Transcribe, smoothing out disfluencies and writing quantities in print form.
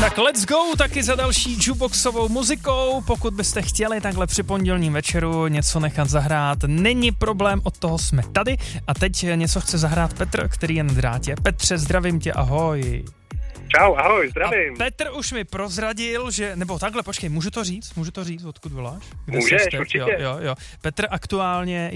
Tak let's go taky za další jukeboxovou muzikou. Pokud byste chtěli takhle při pondělním večeru něco nechat zahrát, není problém, od toho jsme tady. A teď něco chce zahrát Petr, který je na drátě. Petře, zdravím tě, ahoj. Čau, ahoj, zdravím. A Petr už mi prozradil, že, nebo takhle, počkej, můžu to říct, odkud voláš? Můžeš, určitě. Jo. Petr aktuálně